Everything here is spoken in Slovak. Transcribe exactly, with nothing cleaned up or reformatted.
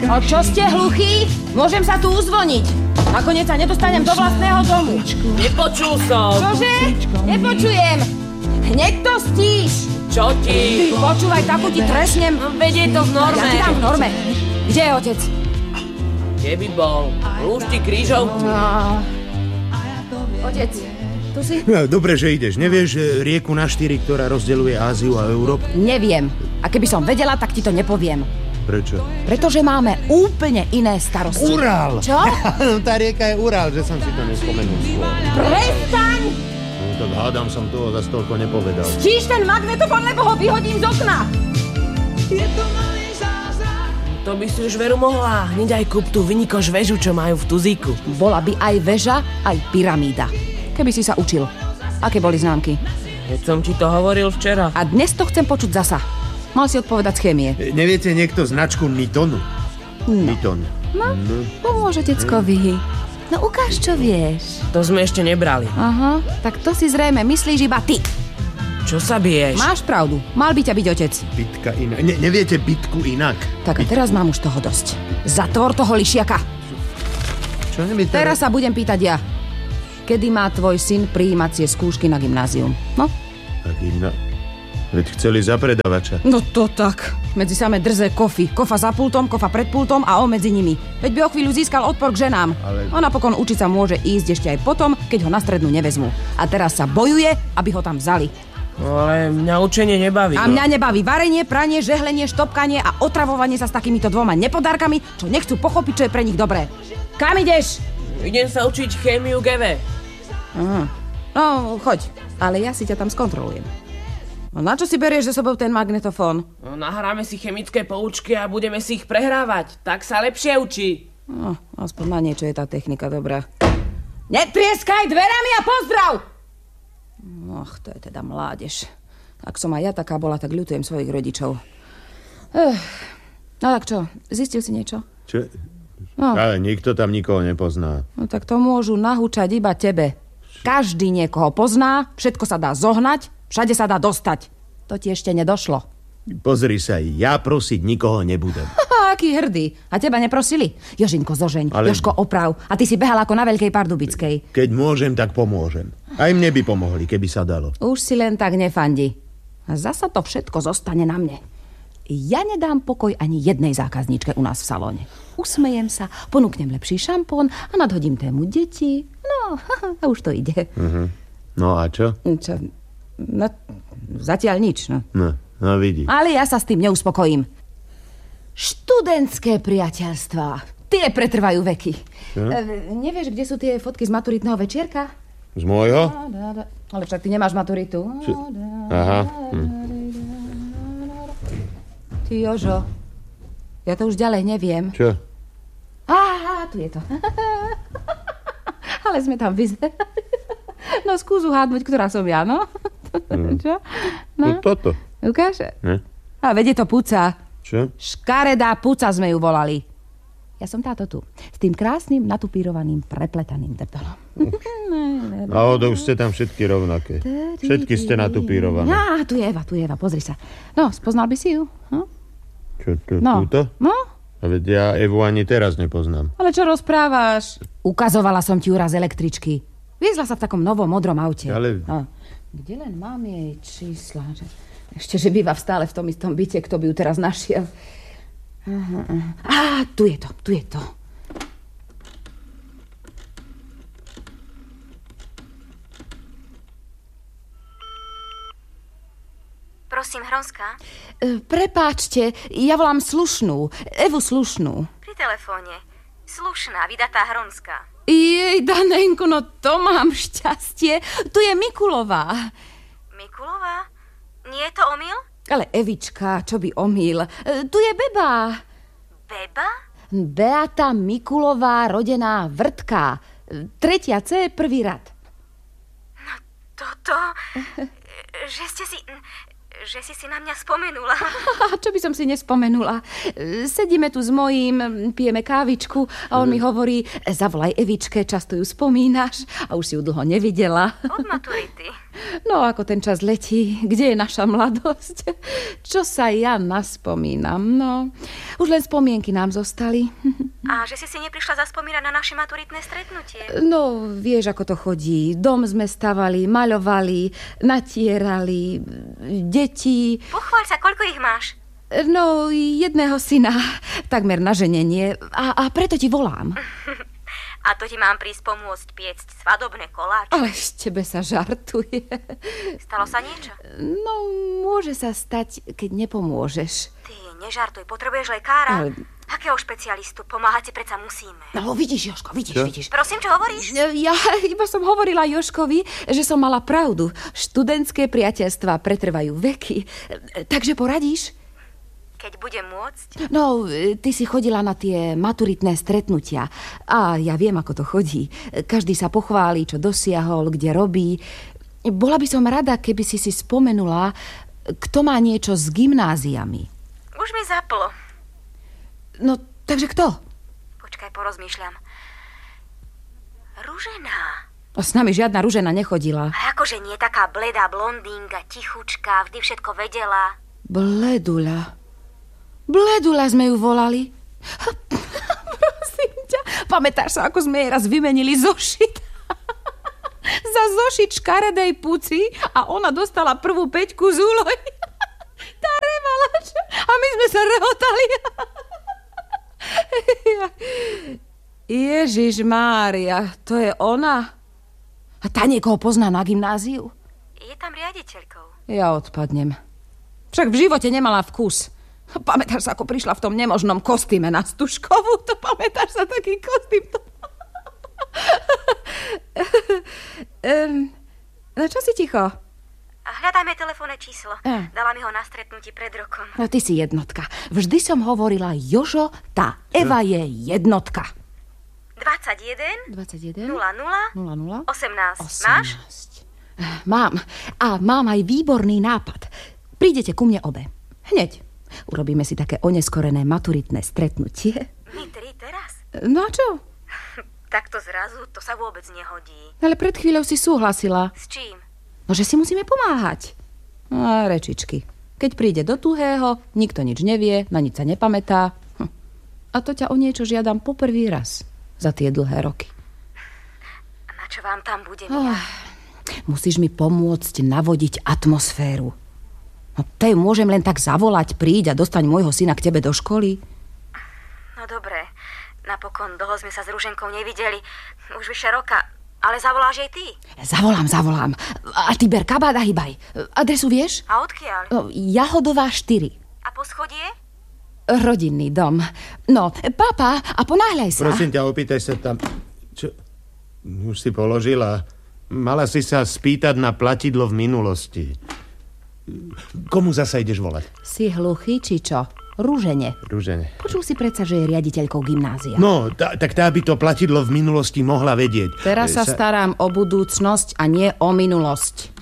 O čo ste hluchí? Môžem sa tu uzvoniť. Nakoniec sa nedostanem do vlastného domu. Nepočul som. Čože? Nepočujem. Hneď to stíš. Čo ti? Počúvaj, takú ti trešnem. Veď je to v norme. Ja ti dám v norme. Kde je otec? Kde by bol? Rúšti krížov. No. Otec, tu si? No, dobre, že ideš. Nevieš rieku na štyri, ktorá rozdeľuje Áziu a Európu? Neviem. A keby som vedela, tak ti to nepoviem. Prečo? Pretože máme úplne iné starosti. Ural! Čo? Tá rieka je Ural, že som si to nespomenul skôr. Prestaň! No tak hádam som toho zas toľko nepovedal. Stíš ten magnetofón, lebo ho vyhodím z okna. To by si už veru mohla. Hneď aj kúp tú vynikoš väžu, čo majú v Tuzíku. Bola by aj väža, aj pyramída. Keby si sa učil. Aké boli známky? Keď som ti to hovoril včera. A dnes to chcem počuť zasa. Mal si odpovedať z chémie. E, neviete niekto značku Nitonu? No. Niton. No, pomôže deckovi. No ukáž, čo vieš. To sme ešte nebrali. Aha, tak to si zrejme myslíš iba ty. Čo sa biješ? Máš pravdu. Mal by ťa byť otec. Bitka inak. Ne, neviete bitku inak? Tak a teraz mám už toho dosť. Zatvor toho lišiaka. Čo mi teraz... Teraz sa budem pýtať ja. Kedy má tvoj syn prijímacie skúšky na gymnázium? No? Tak inak. Veď chceli za predavača. No to tak. Medzi same drze kofy. Kofa za pultom, kofa pred pultom a on medzi nimi. Veď by o chvíľu získal odpor k ženám. Ale... A napokon učiť sa môže ísť ešte aj potom, keď ho na strednú nevezmú. A teraz sa bojuje, aby ho tam vzali. Ale mňa učenie nebaví. A mňa nebaví varenie, pranie, žehlenie, štopkanie a otravovanie sa s takýmito dvoma nepodárkami, čo nechcú pochopiť, čo je pre nich dobré. Kam ideš? Idem sa učiť chémiu gé vé. Aha. No, choď. Ale ja si ťa tam skontrolujem. No na čo si berieš za sebou ten magnetofón? No, nahráme si chemické poučky a budeme si ich prehrávať. Tak sa lepšie učí. No, aspoň na niečo je tá technika dobrá. Netrieskaj dverami a pozdrav! Och, to je teda mládež. Ak som aj ja taká bola, tak ľutujem svojich rodičov. Ech. No tak čo, zistil si niečo? Čo? No. Ale nikto tam nikoho nepozná. No tak to môžu nahúčať iba tebe. Každý niekoho pozná, všetko sa dá zohnať, všade sa dá dostať. To ti ešte nedošlo. Pozri sa, ja prosiť nikoho nebudem. Haha, aký hrdý. A teba neprosili? Jožinko, zožeň, Ale... Jožko, oprav. A ty si behal ako na Veľkej Pardubickej. Keď môžem, tak pomôžem. Aj mne by pomohli, keby sa dalo. Už si len tak nefandi. A zasa to všetko zostane na mne. Ja nedám pokoj ani jednej zákazníčke u nás v salóne. Usmejem sa, ponúknem lepší šampón a nadhodím tému deti. No, a už to ide. Uh-huh. No a čo? Čo? No, zatiaľ nič, no. No, no vidí. Ale ja sa s tým neuspokojím. Študentské priateľstvá. Tie pretrvajú veky. Čo? E, nevieš, kde sú tie fotky z maturitného večierka? Z môjho? Ale však ty nemáš maturitu. Čo? Aha. Hm. Ty, Jožo, ja to už ďalej neviem. Čo? Á, tu je to. Ale sme tam vyzerali. No skús uhádnuť, ktorá som ja, no. Mm. Čo? No, No, toto. ukáže. Ne? A vedie to puca. Čo? Škaredá puca sme ju volali. Ja som táto tu. S tým krásnym, natupírovaným, prepletaným drtolom. Náhodou ste tam všetky rovnaké. Všetky ste natupírované. Á, tu je Eva, tu je Eva, pozri sa. No, spoznal by si ju? Hm? Čo, to, No. túto? No, A veď ja Evu ani teraz nepoznám. ale čo rozprávaš? Ukazovala som ti ju raz električky. Viezla sa v takom novom modrom aute. Ale- No. Kde len mám jej čísla? Že... Ešte, že býva stále v tom istom byte, kto by ju teraz našiel. Aha, aha. Á, tu je to, tu je to. Prosím, Hronská? E, prepáčte, ja volám Slušnú. Evu Slušnú. Pri telefóne. Slušná, vydatá Hronská. Jej, Danenko, no to mám šťastie. Tu je Mikulová. Mikulová? Nie je to omyl? Ale Evička, čo by omyl. E, tu je Beba. Beba? Beata Mikulová, rodená Vrtká. E, Tretia C, prvý rad. No toto... že ste si... že si si na mňa spomenula. A čo by som si nespomenula? E, Sedíme tu s mojím, pijeme kávičku a on mi hovorí, zavolaj Evičke, často ju spomínaš a už si ju dlho nevidela. Od maturity. No, ako ten čas letí, kde je naša mladosť? Čo sa ja naspomínam, no. Už len spomienky nám zostali. A že si si neprišla zaspomínať na naše maturitné stretnutie? No, vieš, ako to chodí. Dom sme stavali, maľovali, natierali, deti. Pochváľ sa, koľko ich máš? No, jedného syna, takmer na ženenie. A, a preto ti volám. A to ti mám prísť pomôcť piecť svadobné koláče. Ale z tebe sa žartuje. Stalo sa niečo? No, môže sa stať, keď nepomôžeš. Ty, nežartuj, potrebuješ lekára? Ale... Akého špecialistu? Pomáhať si predsa musíme. No, vidíš, Jožko, vidíš, čo? vidíš. Prosím, čo hovoríš? Ja iba som hovorila Jožkovi, že som mala pravdu. Študentské priateľstvá pretrvajú veky. Takže poradíš? Keď budem môcť? No, ty si chodila na tie maturitné stretnutia. A ja viem, ako to chodí. Každý sa pochváli, čo dosiahol, kde robí. Bola by som rada, keby si si spomenula, kto má niečo s gymnáziami. Už mi zaplo. No, takže kto? Počkaj, porozmýšľam. Ružená. O, s nami žiadna Ružena nechodila. A akože nie taká bledá blondínka, tichučká, vždy všetko vedela. Bledula. Bledula sme ju volali. Prosím ťa, pamätáš sa, ako sme jej raz vymenili zošit? Za zošit škaredej puci a ona dostala prvú peťku z úlohy. Tá revala, a my sme sa rehotali. Ježiš Mária, to je ona? A tá niekoho pozná na gymnáziu? Je tam riaditeľkou. Ja odpadnem. Však v živote nemala vkus. Pamätáš sa, ako prišla v tom nemožnom kostýme na Stužkovú? To pamätáš sa, taký kostým? um, no čo si ticho? Hľadajme telefónne číslo. A. Dala mi ho na stretnutí pred rokom. No ty si jednotka. Vždy som hovorila, Jožo, tá Eva je jednotka. dvadsaťjeden dvadsaťjeden nula nula nula nula osemnásť. Máš? osemnásť. Mám. A mám aj výborný nápad. Prídete ku mne obe. Hneď. Urobíme si také oneskorené maturitné stretnutie. My tri teraz? No a čo? Takto zrazu, to sa vôbec nehodí. Ale pred chvíľou si súhlasila. S čím? No, že si musíme pomáhať. A rečičky. Keď príde do tuhého, nikto nič nevie, na nič sa nepamätá. Hm. A to ťa o niečo žiadam poprvý raz za tie dlhé roky. A na čo vám tam budem Oh, ja? musíš mi pomôcť navodiť atmosféru. No, tej môžem len tak zavolať, príď a dostaň môjho syna k tebe do školy. No dobre, napokon dlho sme sa s Ruženkou nevideli. Už vyše roka. Ale zavoláš jej ty? Zavolám, zavolám. A ty ber kabát a hýbaj. Adresu vieš? A odkiaľ? No, Jahodová štyri. A poschodie? Rodinný dom. No, papa, a ponáhľaj sa. Prosím ťa, opýtaj sa tam. Čo? Už si položila. Mala si sa spýtať na platidlo v minulosti. Komu zasa ideš volať? Si hluchý, či čo? Rúžene. Rúžene. Počul si predsa, že je riaditeľkou gymnázia. No, tá, tak tá by to platidlo v minulosti mohla vedieť. Teraz sa Sa... starám o budúcnosť a nie o minulosť.